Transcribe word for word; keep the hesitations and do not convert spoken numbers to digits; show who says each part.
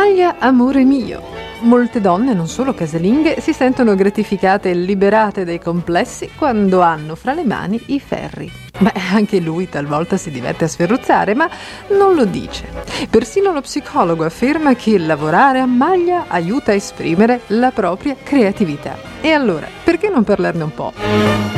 Speaker 1: Maglia, amore mio. Molte donne, non solo casalinghe, si sentono gratificate e liberate dai complessi quando hanno fra le mani i ferri. Beh, anche lui talvolta si diverte a sferruzzare, ma non lo dice. Persino lo psicologo afferma che lavorare a maglia aiuta a esprimere la propria creatività. E allora, perché non parlarne un po'?